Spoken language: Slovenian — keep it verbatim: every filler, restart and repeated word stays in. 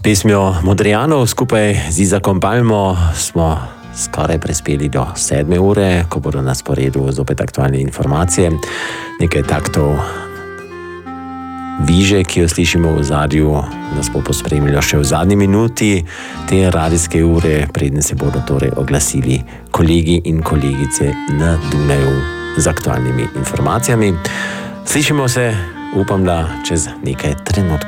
pesmijo Modrijanov skupaj z Izakom Palmo smo skoraj prispeli do sedme ure, ko bodo na sporedu zopet aktualne informacije. Nekaj taktov viže, ki jo slišimo v zadju, nas bo pospremilo še v zadnji minuti te radijske ure, preden se bodo torej oglasili kolegi in kolegice na Dunaju z aktualnimi informacijami. Slišimo se, upam, da čez nekaj trenutkov.